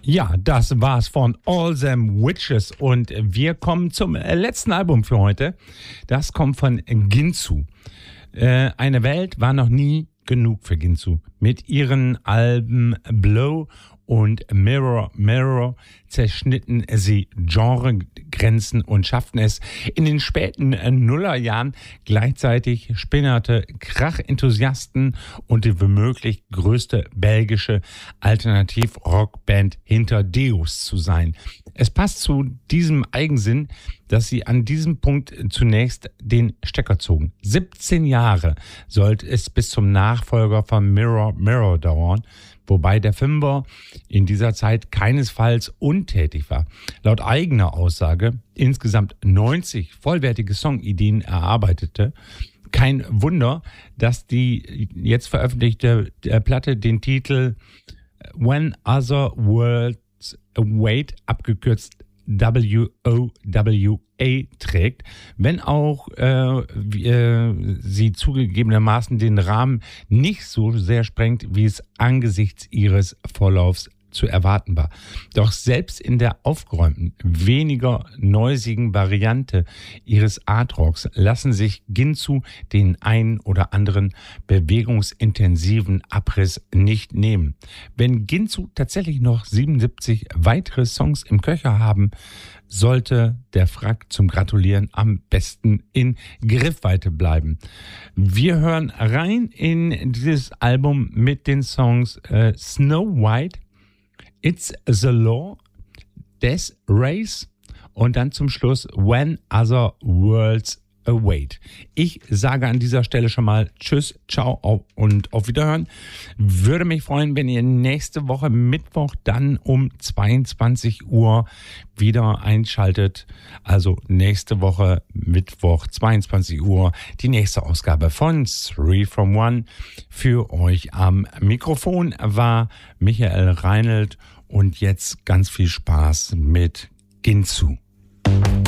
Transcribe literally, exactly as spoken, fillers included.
Ja, das war's von All Them Witches und wir kommen zum letzten Album für heute. Das kommt von Ginsu. Äh, eine Welt war noch nie genug für Ginsu. Mit ihren Alben Blow und Mirror Mirror zerschnitten sie Genregrenzen und schafften es in den späten Nullerjahren gleichzeitig spinnerte Krach-Enthusiasten und die womöglich größte belgische Alternativ-Rockband hinter Deus zu sein. Es passt zu diesem Eigensinn, dass sie an diesem Punkt zunächst den Stecker zogen. siebzehn Jahre sollte es bis zum Nachfolger von Mirror Mirror dauern, wobei der Fünfer in dieser Zeit keinesfalls untätig war. Laut eigener Aussage insgesamt neunzig vollwertige Songideen erarbeitete. Kein Wunder, dass die jetzt veröffentlichte Platte den Titel When Other Worlds Await, abgekürzt W O W A, trägt, wenn auch äh, äh, sie zugegebenermaßen den Rahmen nicht so sehr sprengt, wie es angesichts ihres Vorlaufs zu erwarten war. Doch selbst in der aufgeräumten, weniger neusigen Variante ihres Art-Rocks lassen sich Ginsu den einen oder anderen bewegungsintensiven Abriss nicht nehmen. Wenn Ginsu tatsächlich noch siebenundsiebzig weitere Songs im Köcher haben, sollte der Frack zum Gratulieren am besten in Griffweite bleiben. Wir hören rein in dieses Album mit den Songs äh, Snow White, It's the Law, Death Race und dann zum Schluss When Other Worlds Await. Ich sage an dieser Stelle schon mal Tschüss, ciao und auf Wiederhören. Würde mich freuen, wenn ihr nächste Woche Mittwoch dann um zweiundzwanzig Uhr wieder einschaltet. Also nächste Woche Mittwoch zweiundzwanzig Uhr die nächste Ausgabe von Three from One. Für euch am Mikrofon war Michael Reinelt und jetzt ganz viel Spaß mit Ginsu.